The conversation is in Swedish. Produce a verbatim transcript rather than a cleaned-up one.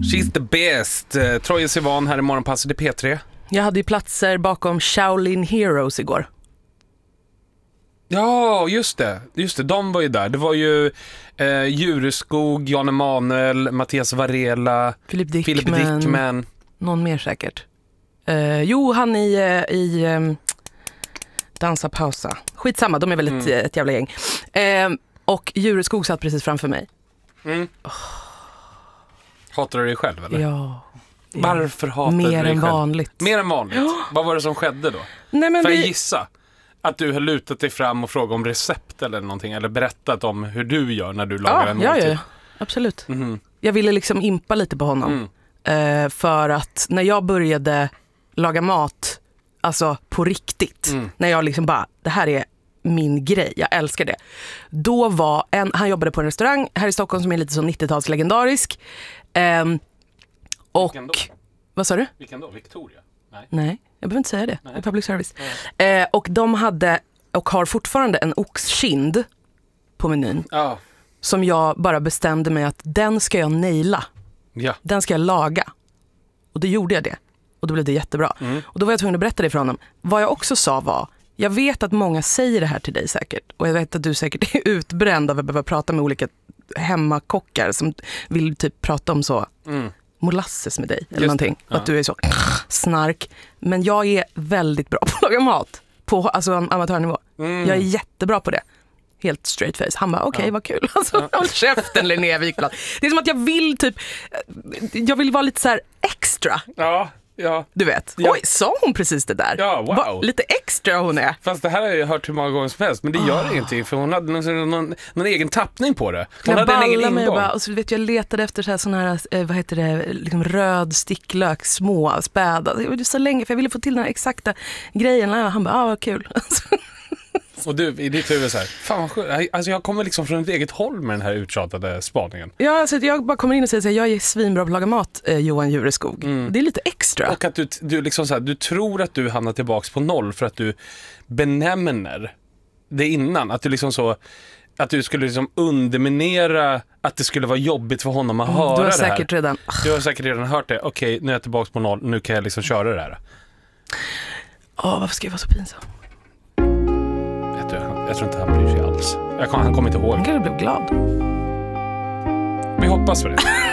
She's the best. Uh, Troye Sivan här i Morgonpasset i P tre. Jag hade ju platser bakom Shaolin Heroes igår. Ja, just det. Just det, de var ju där. Det var ju eh, Jureskog, Jan Emanuel, Mattias Varela, Philip Dickman. Philip Dickman. Någon mer säkert. Uh, jo, han i, uh, i um, Dansa Pausa. Skitsamma, de är väl ett, mm. ett jävla gäng. Uh, och Jureskog satt precis framför mig. Mm. Oh. Hatar du dig själv, eller? Ja. Varför hatar du Mer dig än själv? vanligt. Mer än vanligt? Oh. Vad var det som skedde då? Nej, men Får vi... jag gissa? Att du har lutat dig fram och frågat om recept eller någonting. Eller berättat om hur du gör när du lagar ja, en måltid. Ja, ja, absolut. Mm-hmm. Jag ville liksom impa lite på honom. Mm. Eh, för att när jag började laga mat, alltså på riktigt. Mm. När jag liksom bara, det här är min grej, jag älskar det. Då var en, han jobbade på en restaurang här i Stockholm som är lite så nittio-tals legendarisk. Eh, och, vad sa du? Vilken då? Victoria? Nej. Nej, jag behöver inte säga det. Det är public service. Eh, och de hade och har fortfarande en oxkind på menyn. Oh. Som jag bara bestämde mig att den ska jag naila. Ja. Den ska jag laga. Och då gjorde jag det. Och då blev det jättebra. Mm. Och då var jag tvungen att berätta det för honom. Vad jag också sa var, jag vet att många säger det här till dig säkert. Och jag vet att du säkert är utbränd av att behöva prata med olika hemmakockar som vill typ prata om så... Mm. molasses med dig eller Just någonting. Ja. Att du är så snark. Men jag är väldigt bra på att laga mat. På alltså, amatörnivå. Mm. Jag är jättebra på det. Helt straight face. Han bara, okej, okay, ja. Vad kul. Alltså, ja. Käften Linnea Wikblad. Det är som att jag vill typ jag vill vara lite så här extra. Ja. Ja. Du vet, ja. Oj, sa hon precis det där? Ja, wow. Va, lite extra hon är. Fast det här har jag hört hur många gånger som helst. Men det gör oh. ingenting, för hon hade någon, någon, någon egen tappning på det. Hon jag hade en egen ingång. Och, bara, och så vet jag letade efter så här, sån här eh, vad heter det, liksom röd sticklök, små, späda. Det var så länge, för jag ville få till den här exakta grejen. Han bara, ah vad kul. Och du, i ditt huvud så här, fan vad skönt. Alltså jag kommer liksom från ett eget håll med den här uttjatade spaningen. Ja, alltså jag bara kommer in och säger så här, jag är svinbra på att laga mat, eh, Johan Jureskog. Mm. Det är lite extra. Och att du, du liksom så här, du tror att du hamnar tillbaks på noll för att du benämner det innan. Att du liksom så, att du skulle liksom underminera att det skulle vara jobbigt för honom att mm, höra det här. Du har säkert redan... Du har säkert redan hört det. Okej, nu är jag tillbaks på noll, nu kan jag liksom köra det här. Åh, oh, varför ska jag vara så pinsam? Jag tror inte han bryr sig alls. Jag kan, han kommer inte ihåg. Han kanske blev glad. Vi hoppas på det.